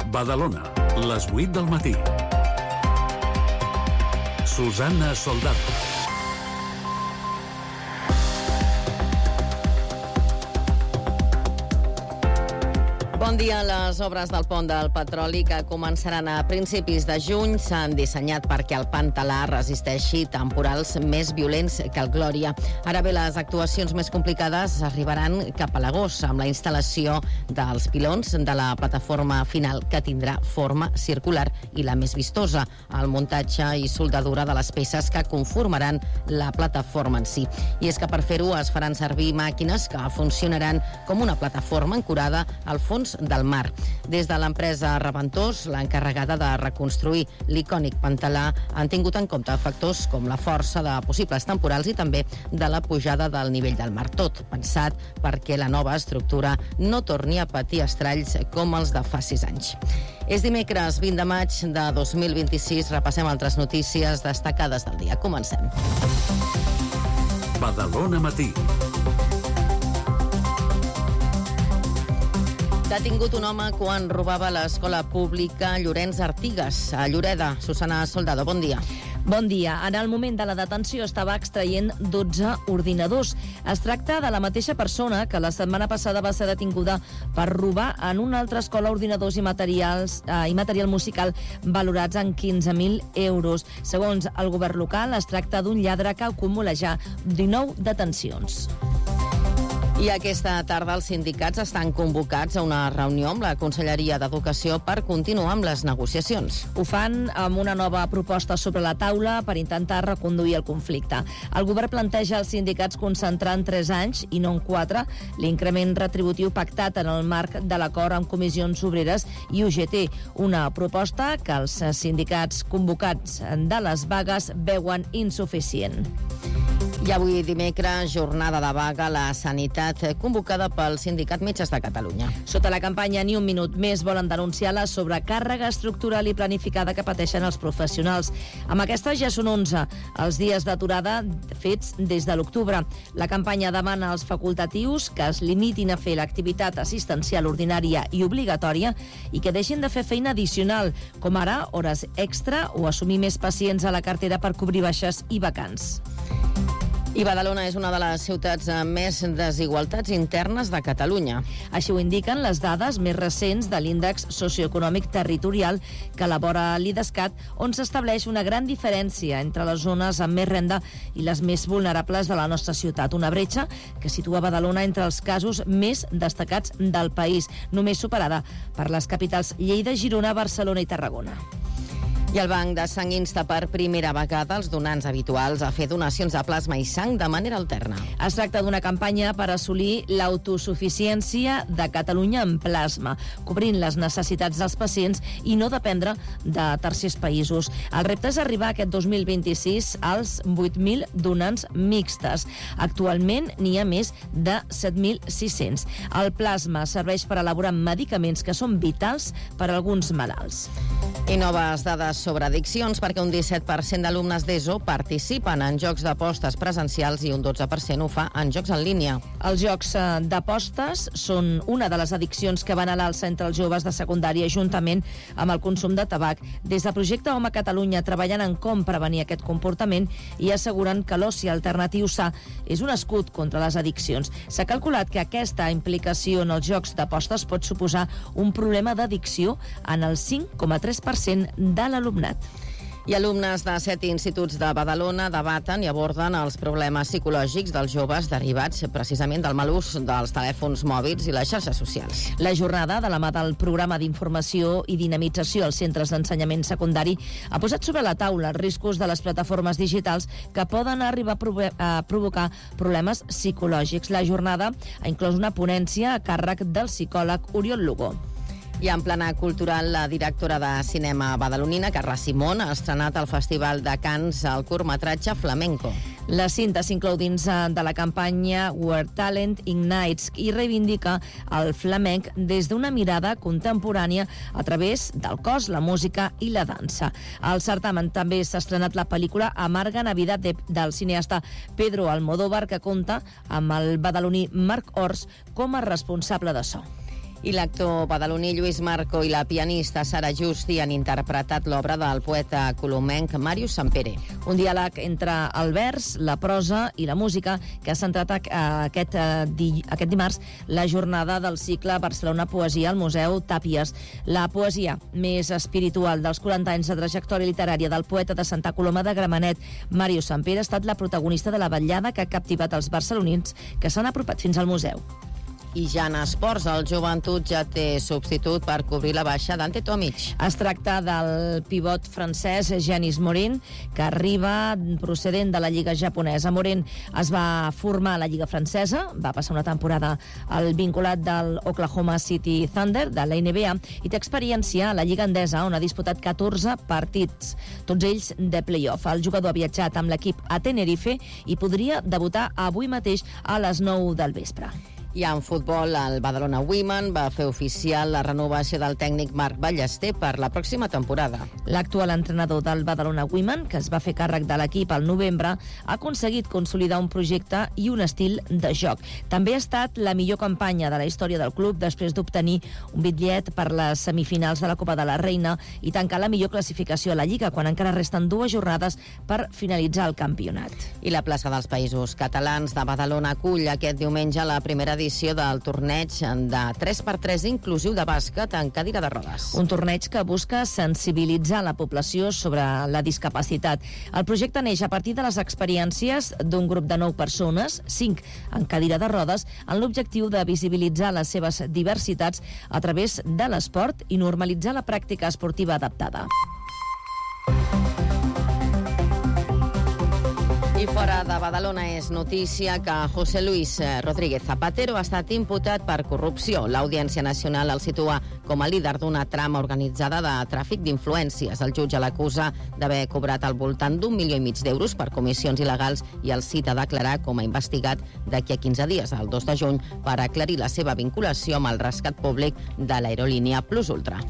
Badalona, les 8 del matí. Susana Soldado. Bon dia. Les obres del pont del petroli, que començaran a principis de juny, s'han dissenyat perquè el Pantalà resisteixi temporals més violents que el Glòria. Ara bé, les actuacions més complicades arribaran cap a l'agost, amb la instal·lació dels pilons de la plataforma final, que tindrà forma circular i la més vistosa, el muntatge i soldadura de les peces que conformaran la plataforma en si. I és que per fer-ho es faran servir màquines que funcionaran com una plataforma ancorada al fons del mar. Des de l'empresa Reventós, l'encarregada de reconstruir l'icònic Pantalà, han tingut en compte factors com la força de possibles temporals i també de la pujada del nivell del mar. Tot pensat perquè la nova estructura no torni a patir estralls com els de fa 6 anys. És dimecres 20 de maig de 2026. Repassem altres notícies destacades del dia. Comencem. Badalona Matí. Detingut un home quan robava a l'escola pública Llorenç Artigas, a Lloreda. Susana Soldado, bon dia. Bon dia. En el moment de la detenció estava extraient 12 ordinadors. Es tracta de la mateixa persona que la setmana passada va ser detinguda per robar en una altra escola ordinadors i material musical valorats en 15.000 euros. Segons el govern local, es tracta d'un lladre que acumula ja 19 detencions. I aquesta tarda els sindicats estan convocats a una reunió amb la Conselleria d'Educació per continuar amb les negociacions. Ho fan amb una nova proposta sobre la taula per intentar reconduir el conflicte. El govern planteja als sindicats concentrar en 3 anys i no en 4 l'increment retributiu pactat en el marc de l'acord amb comissions obreres i UGT, una proposta que els sindicats convocats de les vagues veuen insuficient. I avui dimecres, jornada de vaga a la sanitat convocada pel Sindicat Metges de Catalunya. Sota la campanya Ni un minut més volen denunciar la sobrecàrrega estructural i planificada que pateixen els professionals. Amb aquesta ja són 11 els dies d'aturada fets des de l'octubre. La campanya demana als facultatius que es limitin a fer l'activitat assistencial ordinària i obligatòria i que deixin de fer feina addicional, com ara hores extra o assumir més pacients a la cartera per cobrir baixes i vacants. I Badalona és una de les ciutats amb més desigualtats internes de Catalunya. Així ho indiquen les dades més recents de l'índex socioeconòmic territorial que elabora l'IDESCAT, on s'estableix una gran diferència entre les zones amb més renda i les més vulnerables de la nostra ciutat. Una bretxa que situa Badalona entre els casos més destacats del país, només superada per les capitals Lleida, Girona, Barcelona i Tarragona. I el Banc de Sang insta per primera vegada els donants habituals a fer donacions de plasma i sang de manera alterna. Es tracta d'una campanya per assolir l'autosuficiència de Catalunya en plasma, cobrint les necessitats dels pacients i no dependre de tercers països. El repte és arribar aquest 2026 als 8.000 donants mixtes. Actualment n'hi ha més de 7.600. El plasma serveix per elaborar medicaments que són vitals per a alguns malalts. I noves dades sobre addiccions, perquè un 17% d'alumnes d'ESO participen en jocs d'apostes presencials i un 12% ho fa en jocs en línia. Els jocs d'apostes són una de les addiccions que van a l'alça entre els joves de secundària, juntament amb el consum de tabac. Des del projecte Home Catalunya treballen en com prevenir aquest comportament i asseguren que l'oci alternatiu sa és un escut contra les addiccions. S'ha calculat que aquesta implicació en els jocs d'apostes pot suposar un problema d'addicció en el 5,3% de l'alumnat. I alumnes de 7 instituts de Badalona debaten i aborden els problemes psicològics dels joves derivats precisament del mal ús dels telèfons mòbils i les xarxes socials. La jornada, de la mà del programa d'informació i dinamització als centres d'ensenyament secundari, ha posat sobre la taula els riscos de les plataformes digitals que poden arribar a provocar problemes psicològics. La jornada ha inclòs una ponència a càrrec del psicòleg Oriol Lugo. I en plana cultural, la directora de cinema badalonina, Carla Simón, ha estrenat al Festival de Cants el curtmetratge Flamenco. La cinta s'inclou dins de la campanya Where Talent Ignites i reivindica el flamenc des d'una mirada contemporània a través del cos, la música i la dansa. Al certamen també s'ha estrenat la pel·lícula Amarga Navidad del cineasta Pedro Almodóvar, que compta amb el badaloní Marc Ors com a responsable de so. I l'actor badaloní Lluís Marco i la pianista Sara Justi han interpretat l'obra del poeta colomenc Màrius Sampere. Un diàleg entre el vers, la prosa i la música que ha centrat aquest dimarts la jornada del cicle Barcelona Poesia al Museu Tàpies. La poesia més espiritual dels 40 anys de trajectòria literària del poeta de Santa Coloma de Gramenet, Màrius Sampere, ha estat la protagonista de la vetllada que ha captivat els barcelonins que s'han apropat fins al museu. I ja en esports, el Joventut ja té substitut per cobrir la baixa d'Ante Tomic. Es tracta del pivot francès Yanis Morin, que arriba procedent de la Lliga japonesa. Morin es va formar a la Lliga francesa, va passar una temporada al vinculat del Oklahoma City Thunder, de la NBA, i té experiència a la Lliga andesa, on ha disputat 14 partits, tots ells de play-off. El jugador ha viatjat amb l'equip a Tenerife i podria debutar avui mateix a les 9 del vespre. I en futbol, el Badalona Women va fer oficial la renovació del tècnic Marc Ballester per la pròxima temporada. L'actual entrenador del Badalona Women, que es va fer càrrec de l'equip al novembre, ha aconseguit consolidar un projecte i un estil de joc. També ha estat la millor campanya de la història del club després d'obtenir un bitllet per les semifinals de la Copa de la Reina i tancar la millor classificació a la Lliga, quan encara resten 2 jornades per finalitzar el campionat. I la plaça dels Països Catalans de Badalona acull aquest diumenge la primera edició del torneig de 3x3 inclusiu de bàsquet en cadira de rodes. Un torneig que busca sensibilitzar la població sobre la discapacitat. El projecte neix a partir de les experiències d'un grup de 9 persones, 5 en cadira de rodes, amb l'objectiu de visibilitzar les seves diversitats a través de l'esport i normalitzar la pràctica esportiva adaptada. I fora de Badalona és notícia que José Luis Rodríguez Zapatero ha estat imputat per corrupció. l'Audiència Nacional el situa com a líder d'una trama organitzada de tràfic d'influències. El jutge l'acusa d'haver cobrat al voltant d'1,5 milió d'euros per comissions il·legals i el cita a declarar com a investigat d'aquí a 15 dies, el 2 de juny, per aclarir la seva vinculació amb el rescat públic de l'aerolínia Plus Ultra.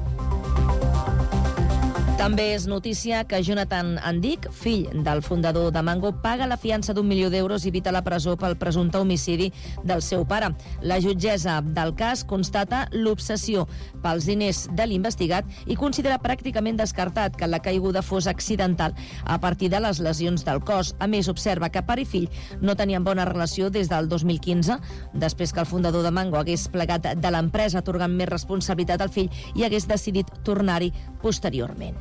També és notícia que Jonathan Andic, fill del fundador de Mango, paga la fiança d'1 milió d'euros i evita la presó pel presumpte homicidi del seu pare. La jutgessa del cas constata l'obsessió pels diners de l'investigat i considera pràcticament descartat que la caiguda fos accidental a partir de les lesions del cos. A més, observa que pare i fill no tenien bona relació des del 2015, després que el fundador de Mango hagués plegat de l'empresa atorgant més responsabilitat al fill i hagués decidit tornar-hi posteriorment.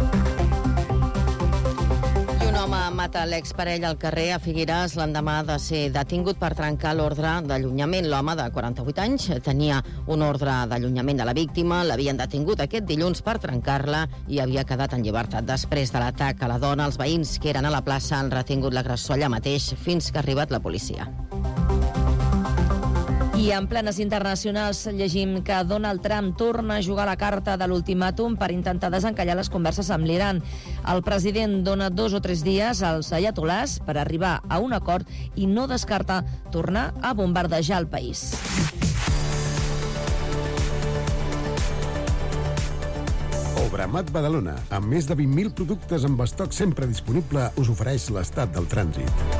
I un home mata l'exparella al carrer a Figueres l'endemà de ser detingut per trencar l'ordre d'allunyament. L'home, de 48 anys, tenia un ordre d'allunyament de la víctima. L'havien detingut aquest dilluns per trencar-la i havia quedat en llibertat. Després de l'atac a la dona, els veïns que eren a la plaça han retingut l'agressor allà mateix fins que ha arribat la policia. I en plenes internacionals llegim que Donald Trump torna a jugar la carta de l'ultimàtum per intentar desencallar les converses amb l'Iran. El president dona 2 o 3 dies als ayatolàs per arribar a un acord i no descarta tornar a bombardejar el país. Obramat Badalona, amb més de 20.000 productes amb estoc sempre disponible, us ofereix l'estat del trànsit.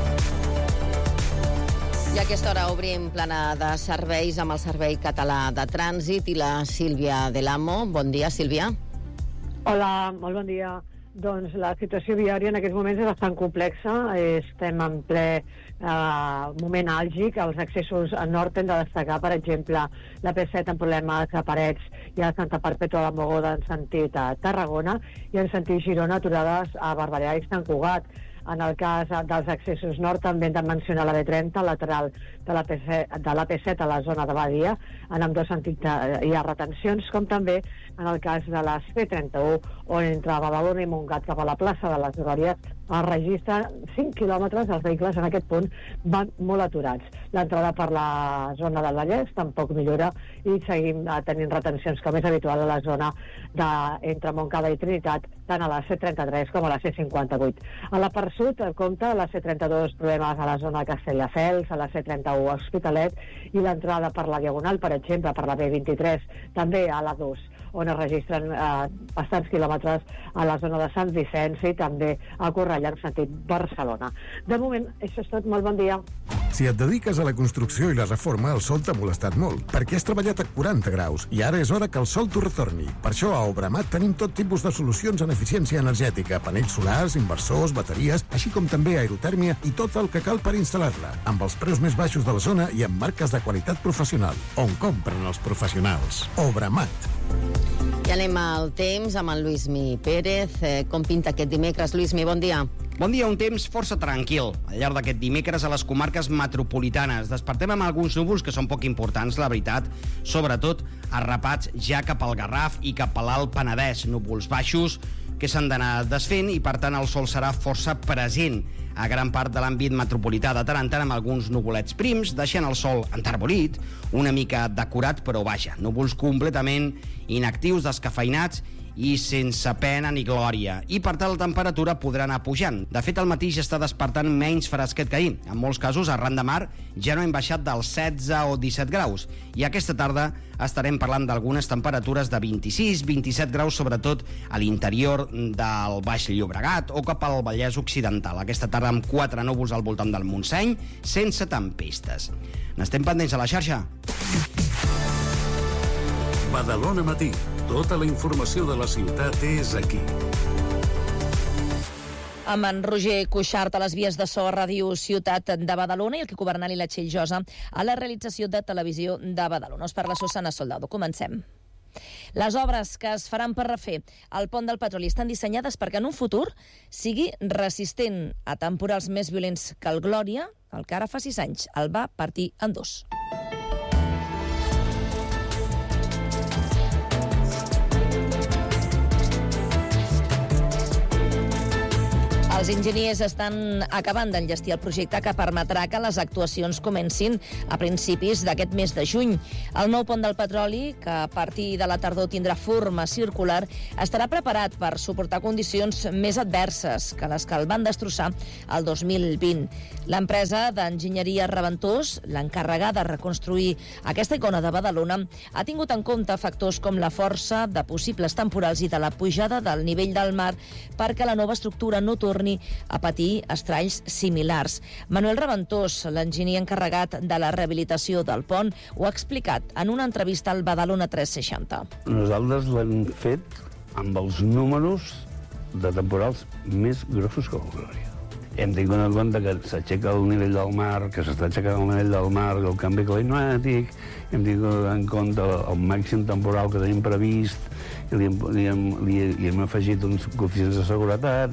I a aquesta hora obrim plana de serveis amb el Servei Català de Trànsit i la Sílvia de l'Amo. Bon dia, Sílvia. Hola, molt bon dia. Doncs la situació viària en aquests moments és bastant complexa. Estem en ple moment àlgic. Els accessos a nord hem de destacar, per exemple, la P7 amb problemes a Parets i a Santa Perpètua de Mogoda en sentit a Tarragona i en sentit Girona aturades a Barberà i Sant Cugat. En el cas dels accessos nord també hem de mencionar la B30, lateral de la P7 a la zona de Badia. En ambdós sentits hi ha retencions, com també en el cas de la C31, on entre Badalona i Montgat cap a la plaça de les Glòries es registren 5 quilòmetres. Els vehicles en aquest punt van molt aturats. L'entrada per la zona del Vallès tampoc millora i seguim tenint retencions, com és habitual a la zona entre Montcada i Trinitat, tant a la C33 com a la C58. A la part sud compta la C32 problemes a la zona de Castelldefels, a la C31 a Hospitalet i l'entrada per la Diagonal, per exemple, per la B23, també a la 2, on es registren bastants quilòmetres a la zona de Sant Vicenç i també a Cornellà en sentit Barcelona. De moment, això és tot. Molt bon dia. Si et dediques a la construcció i la reforma, el sol t'ha molestat molt, perquè has treballat a 40 graus i ara és hora que el sol t'ho retorni. Per això a Obramat tenim tot tipus de solucions en eficiència energètica, panells solars, inversors, bateries, així com també aerotèrmia i tot el que cal per instal·lar-la, amb els preus més baixos de la zona i amb marques de qualitat professional, on compren els professionals. Obramat. I anem al temps amb el Lluïsmi Pérez. Com pinta aquest dimecres? Lluïsmi, bon dia. Bon dia, un temps força tranquil. Al llarg d'aquest dimecres a les comarques metropolitanes despertem amb alguns núvols que són poc importants, la veritat, sobretot arrapats ja cap al Garraf i cap a l'Alt Penedès. Núvols baixos que s'han d'anar desfent i, per tant, el sol serà força present a gran part de l'àmbit metropolità, de tant en tant amb alguns nuvolets prims, deixant el sol enterbolit, una mica decorat, però vaja, núvols completament inactius, descafeinats i sense pena ni glòria. I per tant la temperatura podrà anar pujant. De fet, al matí ja està despertant menys fresquet que ahir. En molts casos, arran de mar, ja no hem baixat dels 16 o 17 graus. I aquesta tarda estarem parlant d'algunes temperatures de 26-27 graus, sobretot a l'interior del Baix Llobregat o cap al Vallès Occidental. Aquesta tarda amb 4 núvols al voltant del Montseny, sense tempestes. N'estem pendents a la xarxa. Badalona Matí. Tota la informació de la ciutat és aquí. Amb en Roger Cuixart a les vies de so a Ràdio Ciutat de Badalona i el Quico Bernal i la Txell Josa a la realització de Televisió de Badalona. Us parla Susana Soldado. Comencem. Les obres que es faran per refer el pont del Petroli estan dissenyades perquè en un futur sigui resistent a temporals més violents que el Glòria, el que ara fa 6 anys el va partir en dos. Els enginyers estan acabant d'enllestir el projecte que permetrà que les actuacions comencin a principis d'aquest mes de juny. El nou pont del Petroli, que a partir de la tardor tindrà forma circular, estarà preparat per suportar condicions més adverses que les que el van destrossar el 2020. L'empresa d'enginyeria Reventós, l'encarregada de reconstruir aquesta icona de Badalona, ha tingut en compte factors com la força de possibles temporals i de la pujada del nivell del mar perquè la nova estructura no torni a patir estralls similars. Manuel Reventós, l'enginyer encarregat de la rehabilitació del pont, ho ha explicat en una entrevista al Badalona 360. Nosaltres l'hem fet amb els números de temporals més grossos que el Glòria. Hem tingut en compte que s'aixeca el nivell del mar, que s'està aixecant el nivell del mar, el canvi climàtic, hem tingut en compte el màxim temporal que tenim previst i li hem afegit uns coeficients de seguretat,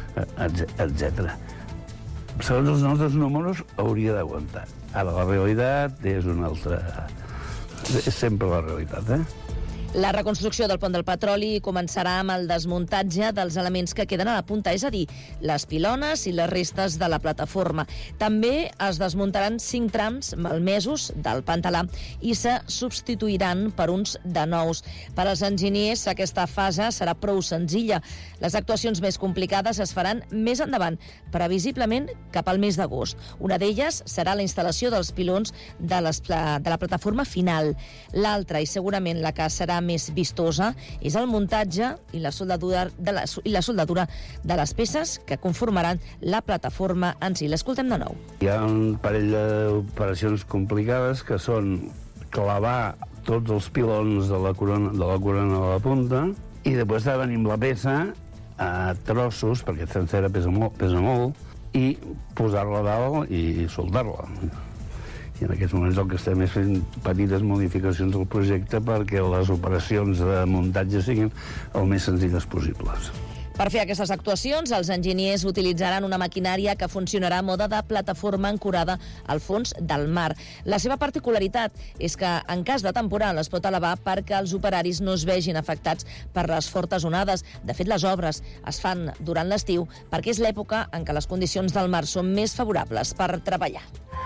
etc. Segons els nostres números hauria d'aguantar. Ara la realitat és una altra. És sempre la realitat, La reconstrucció del pont del Petroli començarà amb el desmuntatge dels elements que queden a la punta, és a dir, les pilones i les restes de la plataforma. També es desmuntaran 5 trams malmesos del Pantalà i se substituiran per uns de nous. Per als enginyers, aquesta fase serà prou senzilla. Les actuacions més complicades es faran més endavant, previsiblement cap al mes d'agost. Una d'elles serà la instal·lació dels pilons de la plataforma final. L'altra, i segurament la que serà més vistosa, és el muntatge i la soldadura de les peces que conformaran la plataforma en si. L'escoltem de nou. Hi ha un parell d'operacions complicades que són clavar tots els pilons de la corona a la punta i després de venir amb la peça a trossos, perquè sencera pesa molt, i posar-la a dalt i soldar-la. I en aquests moments el que estem és fent petites modificacions del projecte perquè les operacions de muntatge siguin el més senzilles possibles. Per fer aquestes actuacions, els enginyers utilitzaran una maquinària que funcionarà a mode de plataforma ancorada al fons del mar. La seva particularitat és que, en cas de temporal, es pot elevar perquè els operaris no es vegin afectats per les fortes onades. De fet, les obres es fan durant l'estiu perquè és l'època en què les condicions del mar són més favorables per treballar.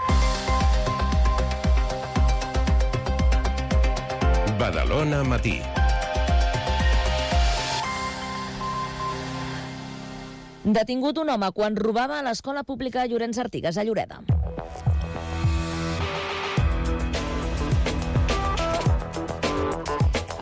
Badalona Matí. Detingut un home quan robava a l'escola pública Llorenç Artigas a Lloreda.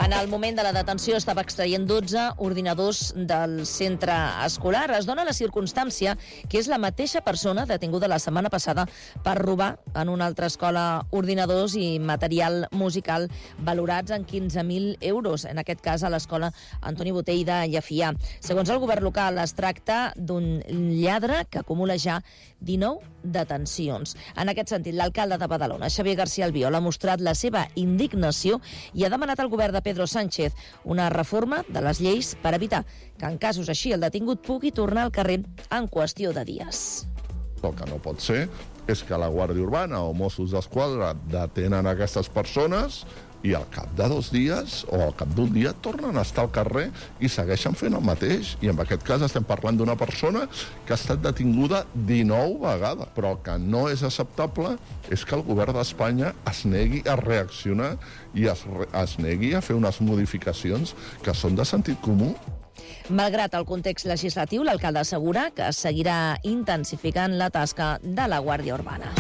En el moment de la detenció estava extraient 12 ordinadors del centre escolar. Es dona la circumstància que és la mateixa persona detinguda la setmana passada per robar en una altra escola ordinadors i material musical valorats en 15.000 euros, en aquest cas a l'escola Antoni Botell de Llefià. Segons el govern local, es tracta d'un lladre que acumula ja 19 detencions. En aquest sentit, l'alcalde de Badalona, Xavier García Albiol, ha mostrat la seva indignació i ha demanat al govern de Pedro Sánchez una reforma de les lleis per evitar que en casos així el detingut pugui tornar al carrer en qüestió de dies. El que no pot ser és que la Guàrdia Urbana o Mossos d'Esquadra detenen aquestes persones i al cap de 2 dies o al cap d'un dia tornen a estar al carrer i segueixen fent el mateix. I en aquest cas estem parlant d'una persona que ha estat detinguda 19 vegades. Però el que no és acceptable és que el govern d'Espanya es negui a reaccionar i es negui a fer unes modificacions que són de sentit comú. Malgrat el context legislatiu, l'alcalde assegura que seguirà intensificant la tasca de la Guàrdia Urbana.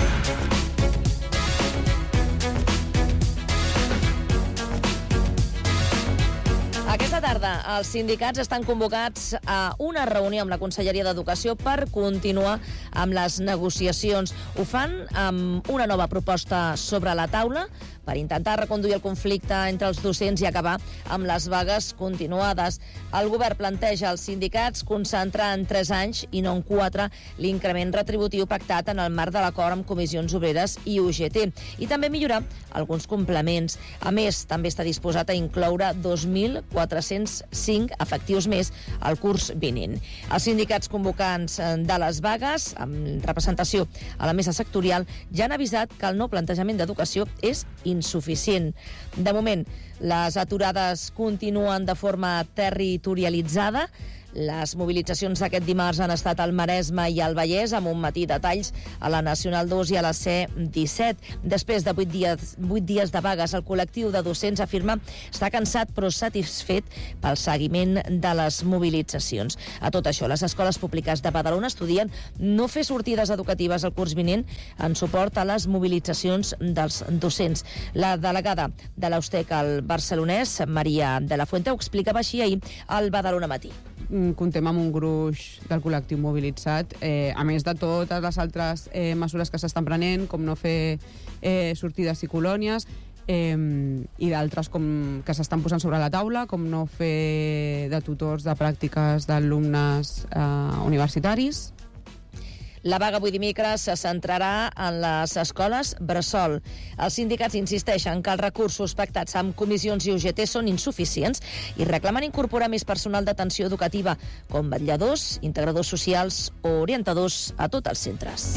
Aquesta tarda, els sindicats estan convocats a una reunió amb la Conselleria d'Educació per continuar amb les negociacions. Ho fan amb una nova proposta sobre la taula per intentar reconduir el conflicte entre els docents i acabar amb les vagues continuades. El govern planteja als sindicats concentrar en 3 anys i no en 4 l'increment retributiu pactat en el marc de l'acord amb Comissions Obreres i UGT i també millorar alguns complements. A més, també està disposat a incloure 2.405 efectius més al curs vinent. Els sindicats convocants de les vagues, amb representació a la mesa sectorial, ja han avisat que el nou plantejament d'educació és insuficient. De moment, les aturades continuen de forma territorialitzada. Les mobilitzacions d'aquest dimarts han estat al Maresme i al Vallès, amb un matí de talls a la Nacional 2 i a la C-17. Després de 8 dies de vagues, el col·lectiu de docents afirma estar cansat però satisfet pel seguiment de les mobilitzacions. A tot això, les escoles públiques de Badalona estudien no fer sortides educatives al curs vinent en suport a les mobilitzacions dels docents. La delegada de l'Austec al barcelonès, Maria de la Fuente, ho explicava així ahir al Badalona Matí. Comptem amb un gruix del col·lectiu mobilitzat, a més de totes les altres mesures que s'estan prenent, com no fer sortides i colònies, i d'altres que s'estan posant sobre la taula, com no fer de tutors de pràctiques d'alumnes universitaris. La vaga avui dimecres se centrarà en les escoles bressol. Els sindicats insisteixen que els recursos pactats amb comissions i UGT són insuficients i reclamen incorporar més personal d'atenció educativa, com vetlladors, integradors socials o orientadors a tots els centres.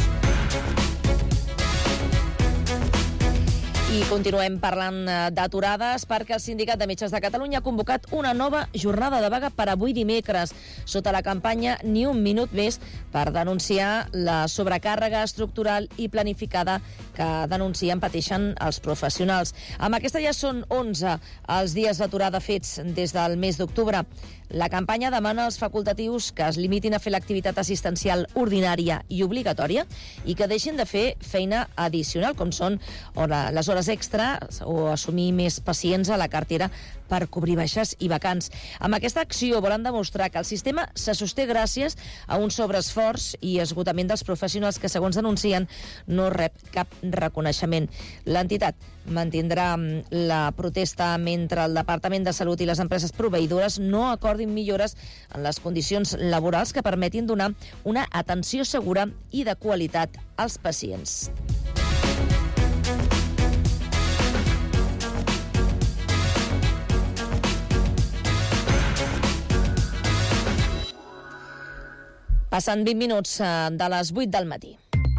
I continuem parlant d'aturades perquè el Sindicat de Metges de Catalunya ha convocat una nova jornada de vaga per avui dimecres, sota la campanya Ni un minut més, per denunciar la sobrecàrrega estructural i planificada que denuncien pateixen els professionals. Amb aquesta ja són 11 els dies d'aturada fets des del mes d'octubre. La campanya demana als facultatius que es limitin a fer l'activitat assistencial ordinària i obligatòria i que deixin de fer feina addicional, com són les hores extra o assumir més pacients a la cartera per cobrir baixes i vacants. Amb aquesta acció volen demostrar que el sistema se sosté gràcies a un sobreesforç i esgotament dels professionals que, segons denuncien, no rep cap reconeixement. L'entitat mantindrà la protesta mentre el Departament de Salut i les empreses proveïdores no acordin millores en les condicions laborals que permetin donar una atenció segura i de qualitat als pacients. Passen 20 minuts de les 8 del matí.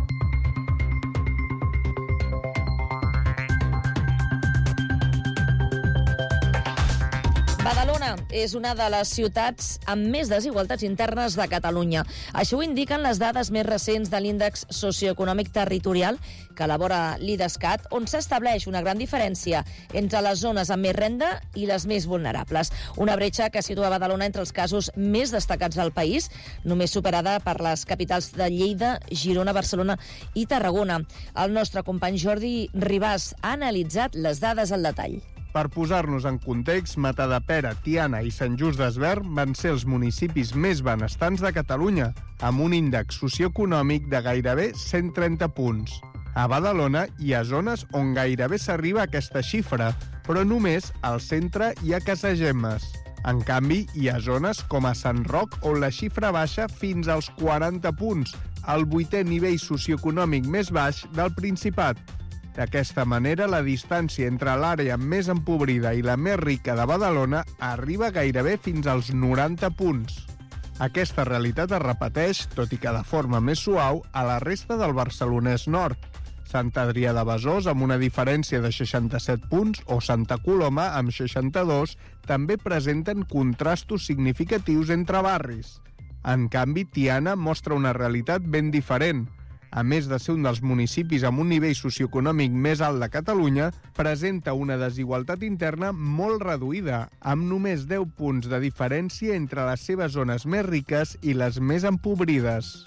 Badalona és una de les ciutats amb més desigualtats internes de Catalunya. Això ho indiquen les dades més recents de l'índex socioeconòmic territorial que elabora l'IDESCAT, on s'estableix una gran diferència entre les zones amb més renda i les més vulnerables. Una bretxa que situa Badalona entre els casos més destacats del país, només superada per les capitals de Lleida, Girona, Barcelona i Tarragona. El nostre company Jordi Ribàs ha analitzat les dades al detall. Per posar-nos en context, Matadepera, Tiana i Sant Just Desvern van ser els municipis més benestants de Catalunya, amb un índex socioeconòmic de gairebé 130 punts. A Badalona hi ha zones on gairebé s'arriba a aquesta xifra, però només al centre hi ha Casagemes. En canvi, hi ha zones com a Sant Roc on la xifra baixa fins als 40 punts, el 8è nivell socioeconòmic més baix del Principat. D'aquesta manera, la distància entre l'àrea més empobrida i la més rica de Badalona arriba gairebé fins als 90 punts. Aquesta realitat es repeteix, tot i que de forma més suau, a la resta del Barcelonès Nord. Sant Adrià de Besòs, amb una diferència de 67 punts, o Santa Coloma, amb 62, també presenten contrastos significatius entre barris. En canvi, Tiana mostra una realitat ben diferent. A més de ser un dels municipis amb un nivell socioeconòmic més alt de Catalunya, presenta una desigualtat interna molt reduïda, amb només 10 punts de diferència entre les seves zones més riques i les més empobrides.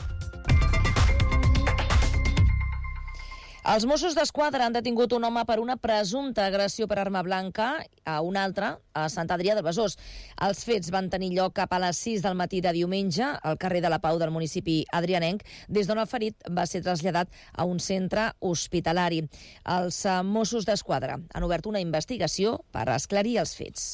Els Mossos d'Esquadra han detingut un home per una presumpta agressió per arma blanca a un altre a Sant Adrià de Besòs. Els fets van tenir lloc cap a les 6 del matí de diumenge al carrer de la Pau del municipi adrianenc, des d'on el ferit va ser traslladat a un centre hospitalari. Els Mossos d'Esquadra han obert una investigació per esclarir els fets.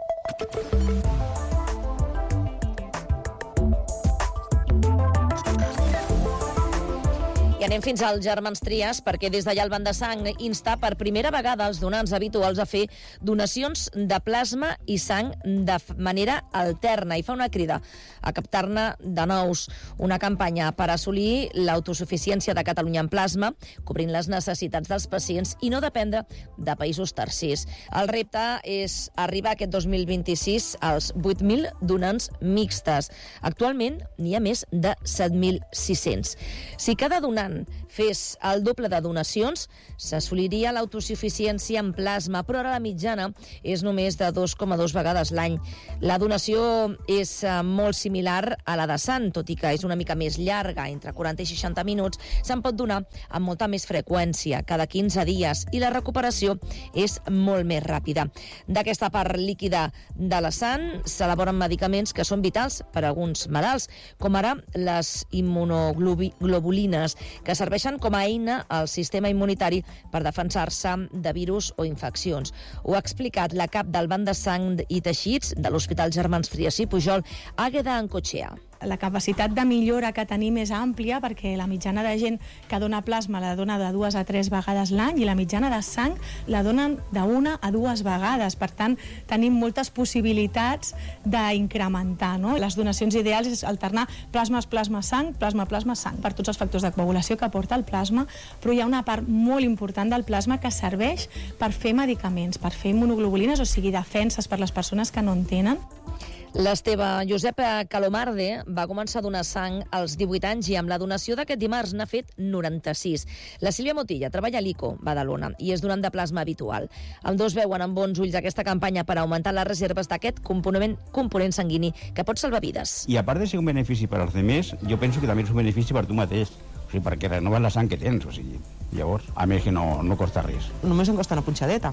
I anem fins als Germans Trias, perquè des d'allà el Banc de Sang insta per primera vegada els donants habituals a fer donacions de plasma i sang de manera alterna i fa una crida a captar-ne de nous. Una campanya per assolir l'autosuficiència de Catalunya en plasma, cobrint les necessitats dels pacients i no dependre de països tercers. El repte és arribar aquest 2026 als 8.000 donants mixtes. Actualment n'hi ha més de 7.600. Si cada donant fes el doble de donacions, s'assoliria l'autosuficiència en plasma, però ara la mitjana és només de 2,2 vegades l'any. La donació és molt similar a la de sang, tot i que és una mica més llarga, entre 40 i 60 minuts, se'n pot donar amb molta més freqüència, cada 15 dies, i la recuperació és molt més ràpida. D'aquesta part líquida de la sang s'elaboren medicaments que són vitals per a alguns malalts, com ara les immunoglobulines, que serveixen com a eina al sistema immunitari per defensar-se de virus o infeccions. Ho ha explicat la cap del Banc de Sang i Teixits de l'Hospital Germans Trias i Pujol, Àgueda Ancochea. La capacitat de millora que tenim és àmplia, perquè la mitjana de gent que dona plasma la dona de 2 a 3 vegades l'any i la mitjana de sang la donen de 1 a 2 vegades. Per tant, tenim moltes possibilitats d'incrementar, no? Les donacions ideals és alternar plasma-sang, plasma-sang, per tots els factors de coagulació que aporta el plasma, però hi ha una part molt important del plasma que serveix per fer medicaments, per fer immunoglobulines, o sigui, defenses per les persones que no en tenen. L'Esteve Josep Calomarde va començar a donar sang als 18 anys i amb la donació d'aquest dimarts n'ha fet 96. La Sílvia Motilla treballa a l'ICO, Badalona, i és donant de plasma habitual. Els dos veuen amb bons ulls aquesta campanya per augmentar les reserves d'aquest component sanguini que pot salvar vides. I a part de ser un benefici per als altres, jo penso que també és un benefici per tu mateix. O sigui, perquè renoves la sang que tens, o sigui, llavors, a més que no costa res. Només em costa una punxadeta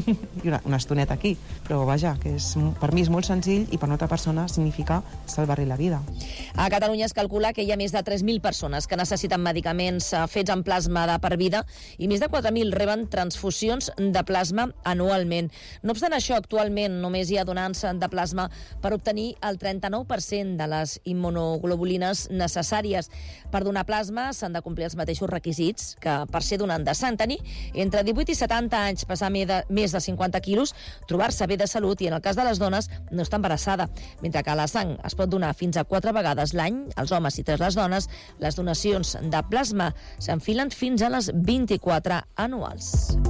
i una estoneta aquí, però vaja, que per mi és molt senzill i per una altra persona significa salvar-li la vida. A Catalunya es calcula que hi ha més de 3.000 persones que necessiten medicaments fets en plasma de per vida i més de 4.000 reben transfusions de plasma anualment. No obstant això, actualment només hi ha donants de plasma per obtenir el 39% de les immunoglobulines necessàries. Per donar plasma s'han de complir els mateixos requisits que per ser donant de sang, tenir entre 18 i 70 anys, pesar més de 50 quilos, trobar-se bé de salut i, en el cas de les dones, no estar embarassada. Mentre que la sang es pot donar fins a 4 vegades l'any, als homes i 3 les dones, les donacions de plasma s'enfilen fins a les 24 anuals.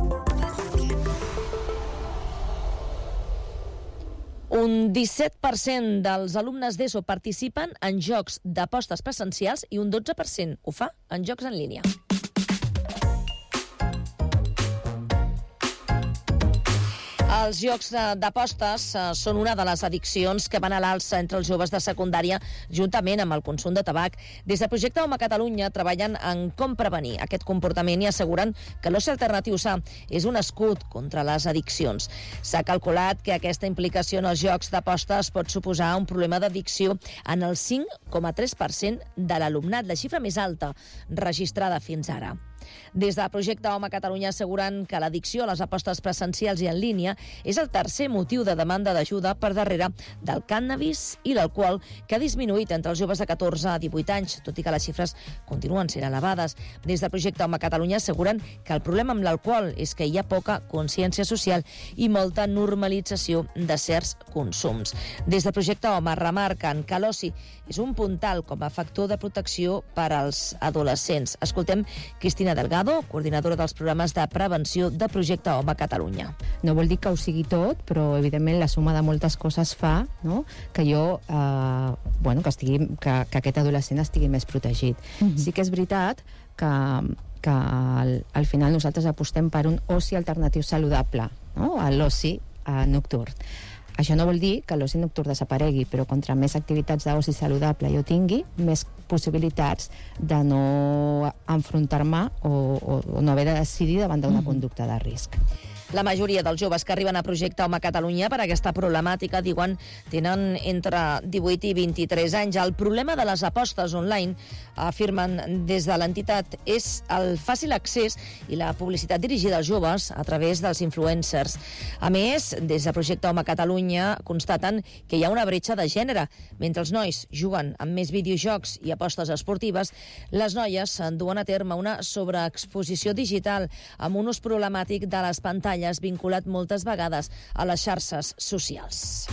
Un 17% dels alumnes d'ESO participen en jocs d'apostes presencials i un 12% ho fa en jocs en línia. Els jocs d'apostes són una de les addiccions que van a l'alça entre els joves de secundària, juntament amb el consum de tabac. Des de Projecte Home Catalunya treballen en com prevenir aquest comportament i asseguren que l'oci alternatiu sa és un escut contra les addiccions. S'ha calculat que aquesta implicació en els jocs d'apostes pot suposar un problema d'addicció en el 5,3% de l'alumnat, la xifra més alta registrada fins ara. Des de Projecte Home Catalunya asseguren que l'addicció a les apostes presencials i en línia és el tercer motiu de demanda d'ajuda per darrere del cànnabis i l'alcohol, que ha disminuït entre els joves de 14 a 18 anys, tot i que les xifres continuen sent elevades. Des de Projecte Home Catalunya asseguren que el problema amb l'alcohol és que hi ha poca consciència social i molta normalització de certs consums. Des de Projecte Home remarquen que l'oci és un puntal com a factor de protecció per als adolescents. Escoltem Cristina Delgado, coordinadora dels programes de prevenció de Projecte Home Catalunya. No vol dir que ho sigui tot, però evidentment la suma de moltes coses fa, no?, que que aquest adolescent estigui més protegit. Sí que és veritat que al final nosaltres apostem per un oci alternatiu saludable, no?, a l'oci nocturn. Això no vol dir que l'oci nocturn desaparegui, però contra més activitats d'oci saludable jo tingui, més possibilitats de no enfrontar-me o no haver de decidir davant d'una conducta de risc. La majoria dels joves que arriben a Projecte Home Catalunya per aquesta problemàtica, diuen, tenen entre 18 i 23 anys. El problema de les apostes online, afirmen des de l'entitat, és el fàcil accés i la publicitat dirigida als joves a través dels influencers. A més, des de Projecte Home Catalunya constaten que hi ha una bretxa de gènere. Mentre els nois juguen amb més videojocs i apostes esportives, les noies duen a terme una sobreexposició digital amb un ús problemàtic de les pantalles vinculat moltes vegades a les xarxes socials.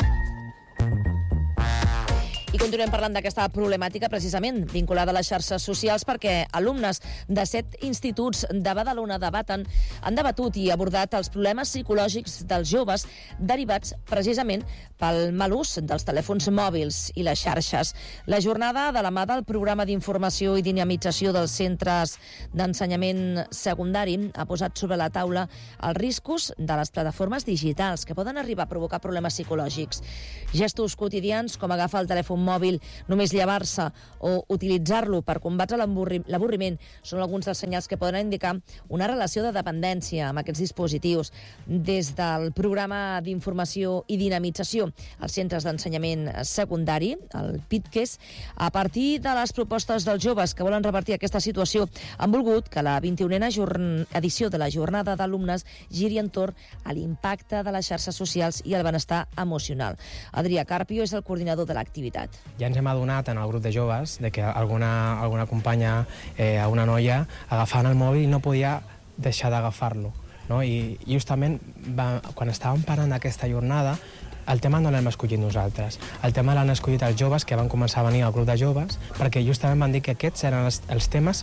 I continuem parlant d'aquesta problemàtica precisament vinculada a les xarxes socials perquè alumnes de 7 instituts de Badalona han debatut i abordat els problemes psicològics dels joves derivats precisament pel mal ús dels telèfons mòbils i les xarxes. La jornada, de la mà del programa d'informació i dinamització dels centres d'ensenyament secundari, ha posat sobre la taula els riscos de les plataformes digitals que poden arribar a provocar problemes psicològics. Gestos quotidians com agafar el telèfon mòbil, només llevar-se o utilitzar-lo per combatre l'avorriment són alguns dels senyals que poden indicar una relació de dependència amb aquests dispositius. Des del programa d'informació i dinamització als centres d'ensenyament secundari, el PITCES, a partir de les propostes dels joves que volen revertir aquesta situació, han volgut que la 21a edició de la jornada d'alumnes giri entorn a l'impacte de les xarxes socials i el benestar emocional. Adrià Carpio és el coordinador de l'activitat. Ja ens hem adonat en el grup de joves de que alguna companya, una noia, agafant el mòbil no podia deixar d'agafar-lo. No? I justament quan estàvem parant aquesta jornada, el tema no l'hem escollit nosaltres. El tema l'han escollit els joves que van començar a venir al grup de joves perquè justament van dir que aquests eren els temes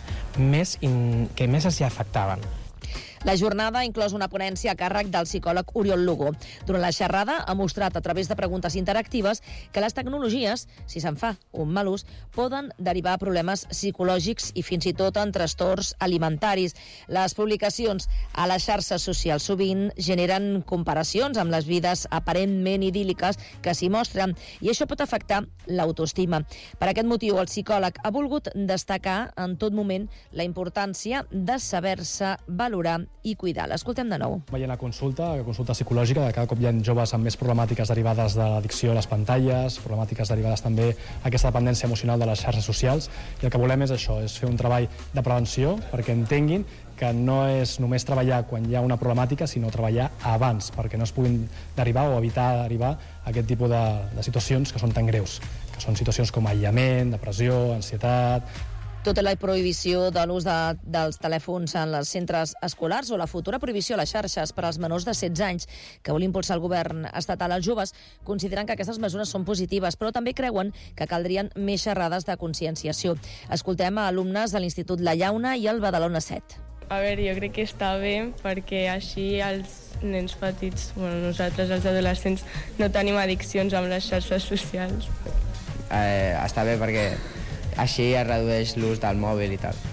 que més els afectaven. La jornada ha inclòs una ponència a càrrec del psicòleg Oriol Lugo. Durant la xerrada ha mostrat a través de preguntes interactives que les tecnologies, si se'n fa un mal ús, poden derivar a problemes psicològics i fins i tot en trastorns alimentaris. Les publicacions a les xarxes socials sovint generen comparacions amb les vides aparentment idíl·liques que s'hi mostren i això pot afectar l'autoestima. Per aquest motiu, el psicòleg ha volgut destacar en tot moment la importància de saber-se valorar i cuidar. L'escoltem de nou. Veient la consulta psicològica, cada cop hi ha joves amb més problemàtiques derivades de l'addicció a les pantalles, problemàtiques derivades també a aquesta dependència emocional de les xarxes socials, i el que volem és això, és fer un treball de prevenció perquè entenguin que no és només treballar quan hi ha una problemàtica, sinó treballar abans, perquè no es puguin derivar o evitar derivar aquest tipus de situacions que són tan greus, que són situacions com aïllament, depressió, ansietat. Tot i la prohibició de l'ús dels telèfons en els centres escolars o la futura prohibició a les xarxes per als menors de 16 anys que vol impulsar el govern estatal, els joves consideren que aquestes mesures són positives, però també creuen que caldrien més xerrades de conscienciació. Escoltem a alumnes de l'Institut La Llauna i el Badalona 7. A veure, jo crec que està bé perquè així els nens petits, nosaltres els adolescents, no tenim addiccions amb les xarxes socials. Està bé perquè així es redueix l'ús del mòbil i tal.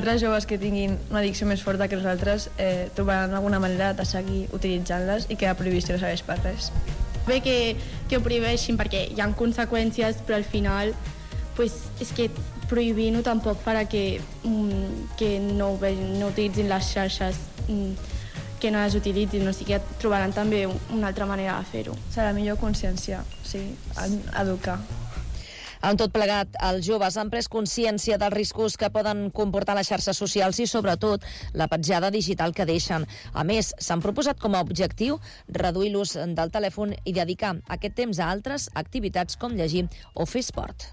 altres joves que tinguin una addicció més forta que nosaltres trobaran alguna manera de seguir utilitzant-les i que la prohibició no serveix per res. Bé que ho prohibeixin perquè hi ha conseqüències, però al final pues, és que prohibir-ho tampoc farà que no utilitzin les xarxes, que no les utilitzin, o sigui que trobaran també una altra manera de fer-ho. Serà millor consciència, sí, educar. En tot plegat, els joves han pres consciència dels riscos que poden comportar les xarxes socials i, sobretot, la petjada digital que deixen. A més, s'han proposat com a objectiu reduir l'ús del telèfon i dedicar aquest temps a altres activitats com llegir o fer esport.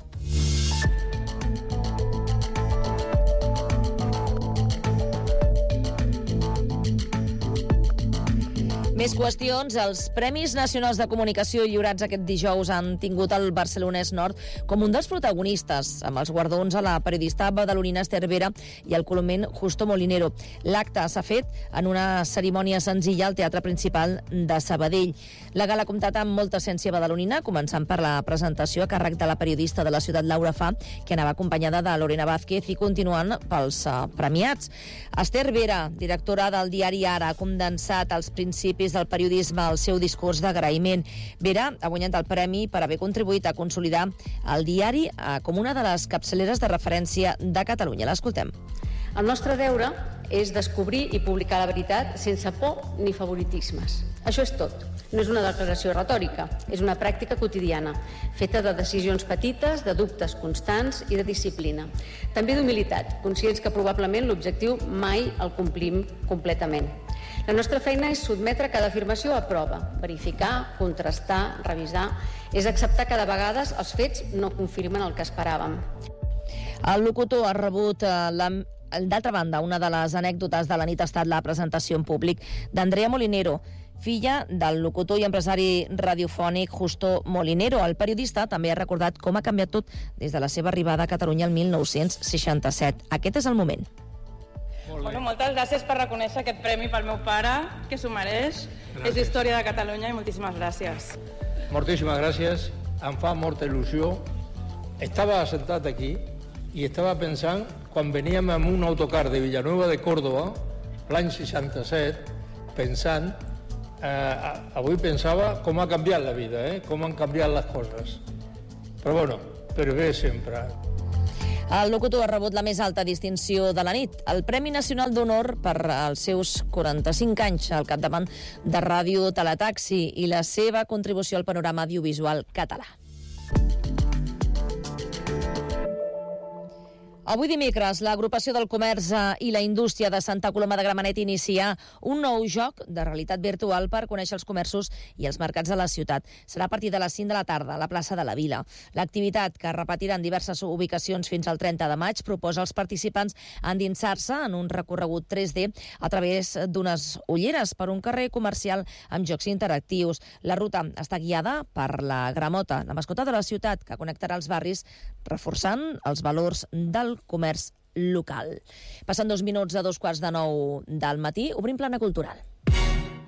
Més qüestions. Els Premis Nacionals de Comunicació lliurats aquest dijous han tingut el barcelonès Nord com un dels protagonistes, amb els guardons a la periodista badalonina Esther Vera i el coloment Justo Molinero. L'acte s'ha fet en una cerimònia senzilla al Teatre Principal de Sabadell. La gala ha comptat amb molta essència badalonina, començant per la presentació a càrrec de la periodista de la ciutat Laura Fa, que anava acompanyada de Lorena Vázquez, i continuant pels premiats. Esther Vera, directora del diari Ara, ha condensat els principis del periodisme al seu discurs d'agraïment. Vera ha guanyat el premi per haver contribuït a consolidar el diari com una de les capçaleres de referència de Catalunya. L'escoltem. El nostre deure és descobrir i publicar la veritat sense por ni favoritismes. Això és tot. No és una declaració retòrica, és una pràctica quotidiana, feta de decisions petites, de dubtes constants i de disciplina. També d'humilitat, conscients que probablement l'objectiu mai el complim completament. La nostra feina és sotmetre cada afirmació a prova, verificar, contrastar, revisar. És acceptar que de vegades els fets no confirmen el que esperàvem. El locutor ha rebut d'altra banda, una de les anècdotes de la nit ha estat la presentació en públic d'Andrea Molinero, filla del locutor i empresari radiofònic Justo Molinero. El periodista també ha recordat com ha canviat tot des de la seva arribada a Catalunya el 1967. Aquest és el moment. Bueno, moltes gràcies per reconèixer aquest premi pel meu pare, que s'ho mereix. Gràcies. És història de Catalunya i moltíssimes gràcies. Moltíssimes gràcies, em fa molta il·lusió. Estava assentat aquí i estava pensant, quan veníem amb un autocar de Villanueva de Córdoba, l'any 67, pensant, avui pensava com ha canviat la vida, com han canviat les coses. Però bueno, per bé sempre. El locutor ha rebut la més alta distinció de la nit, el Premi Nacional d'Honor per als seus 45 anys al capdavant de Ràdio Teletaxi i la seva contribució al panorama audiovisual català. Avui dimecres, l'Agrupació del Comerç i la Indústria de Santa Coloma de Gramenet inicia un nou joc de realitat virtual per conèixer els comerços i els mercats de la ciutat. Serà a partir de les 5 de la tarda a la plaça de la Vila. L'activitat, que es repetirà en diverses ubicacions fins al 30 de maig, proposa als participants endinsar-se en un recorregut 3D a través d'unes ulleres per un carrer comercial amb jocs interactius. La ruta està guiada per la Gramota, la mascota de la ciutat, que connectarà els barris reforçant els valors del comerç local. Passen 2 minuts a 2:15 del matí, obrim plana cultural.